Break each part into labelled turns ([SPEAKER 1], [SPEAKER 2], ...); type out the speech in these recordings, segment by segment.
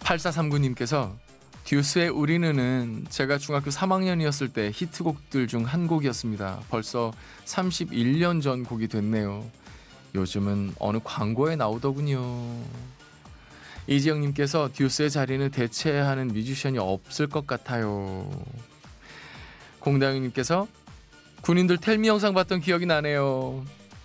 [SPEAKER 1] 8439님께서 듀스의 우리는 제가 중학교 3학년이었을 때 히트곡들 중 한 곡이었습니다. 벌써 31년 전 곡이 됐네요. 요즘은 어느 광고에 나오더군요. 이지영님께서 듀스의 자리는 대체하는 뮤지션이 없을 것 같아요. 공다영님께서 군인들 텔미 영상 봤던 기억이 나네요.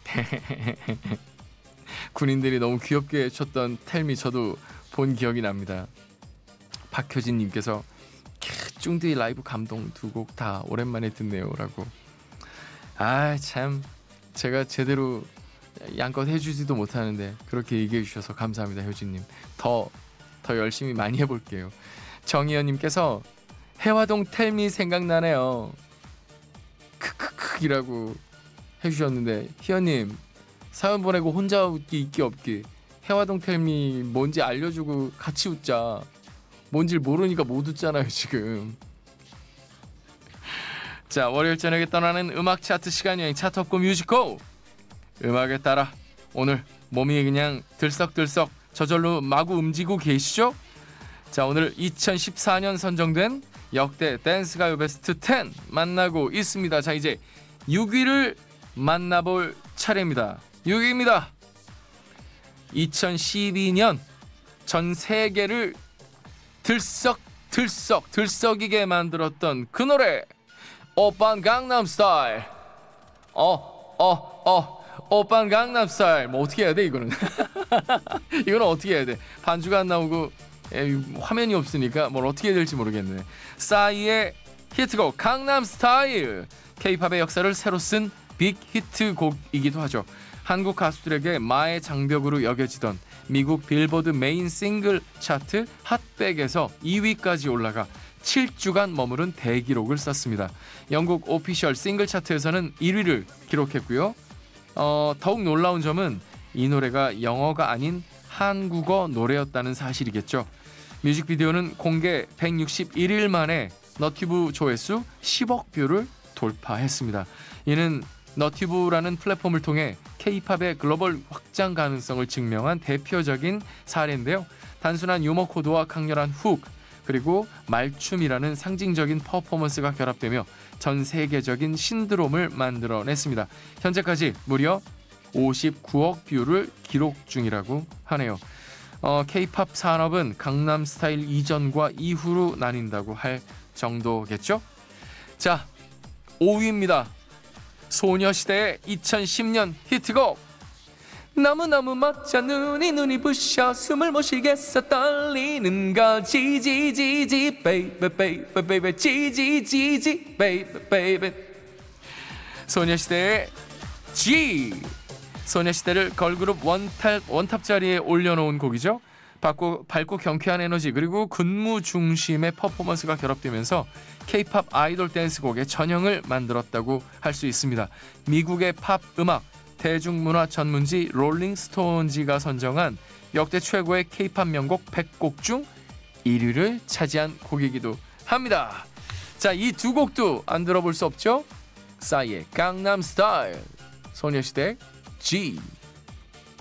[SPEAKER 1] 군인들이 너무 귀엽게 췄던 텔미 저도 본 기억이 납니다. 박효진님께서 쭝둥디 라이브 감동 두 곡 다 오랜만에 듣네요 라고. 참 제가 제대로 양껏 해주지도 못하는데 그렇게 얘기해 주셔서 감사합니다. 효진님 더 열심히 많이 해볼게요. 정희연님께서 해화동 텔미 생각나네요 크크크 이라고 해주셨는데, 희연님 사연 보내고 혼자 웃기 있기 없기 해화동 텔미 뭔지 알려주고 같이 웃자. 뭔지 모르니까 못 웃잖아요 지금. 자, 월요일 저녁에 떠나는 음악 차트 시간 여행 차트업고 뮤직고. 음악에 따라 오늘 몸이 그냥 들썩들썩 저절로 마구 움직이고 계시죠? 자, 오늘 2014년 선정된 역대 댄스 가요 베스트 10 만나고 있습니다. 자, 이제 6위를 만나볼 차례입니다. 6위입니다. 2012년 전 세계를 들썩이게 만들었던 그 노래, 오빤 강남스타일. 오빤 강남스타일. 뭐 어떻게 해야 돼 이거는? 이거는 어떻게 해야 돼? 반주가 안 나오고 화면이 없으니까 뭘 어떻게 해야 될지 모르겠네. 싸이의 히트곡 강남스타일. K-팝의 역사를 새로 쓴 빅 히트곡이기도 하죠. 한국 가수들에게 마의 장벽으로 여겨지던 미국 빌보드 메인 싱글 차트 핫백에서 2위까지 올라가 7주간 머무른 대기록을 썼습니다. 영국 오피셜 싱글 차트에서는 1위를 기록했고요. 더욱 놀라운 점은 이 노래가 영어가 아닌 한국어 노래였다는 사실이겠죠. 뮤직비디오는 공개 161일 만에 너튜브 조회수 10억 뷰를 돌파했습니다. 이는 너튜브라는 플랫폼을 통해 K-팝의 글로벌 확장 가능성을 증명한 대표적인 사례인데요. 단순한 유머 코드와 강렬한 훅, 그리고 말춤이라는 상징적인 퍼포먼스가 결합되며 전 세계적인 신드롬을 만들어냈습니다. 현재까지 무려 59억 뷰를 기록 중이라고 하네요. K-팝 산업은 강남스타일 이전과 이후로 나뉜다고 할 정도겠죠? 자, 5위입니다. 소녀시대의 2010년 히트곡. 너무너무 멋져 눈이 부셔 숨을 못 쉬겠어 떨리는 걸 지지지지 베이베 베이베 베이베 지지지지 베이베 베이베. 소녀시대의 G. 소녀시대를 걸그룹 원탑 자리에 올려놓은 곡이죠. 밝고 경쾌한 에너지 그리고 군무 중심의 퍼포먼스가 결합되면서 K-팝 아이돌 댄스곡의 전형을 만들었다고 할 수 있습니다. 미국의 팝 음악 대중문화 전문지 롤링스톤지가 선정한 역대 최고의 K-팝 명곡 100곡 중 1위를 차지한 곡이기도 합니다. 자, 이 두 곡도 안 들어볼 수 없죠. 싸이의 강남스타일, 소녀시대 G.